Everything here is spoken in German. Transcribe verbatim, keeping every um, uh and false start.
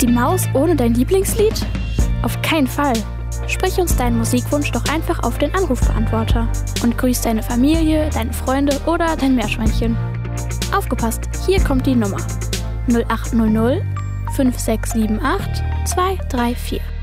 Ist die Maus ohne dein Lieblingslied? Auf keinen Fall. Sprich uns deinen Musikwunsch doch einfach auf den Anrufbeantworter und grüß deine Familie, deine Freunde oder dein Meerschweinchen. Aufgepasst, hier kommt die Nummer null acht null null fünf sechs sieben acht zwei drei vier.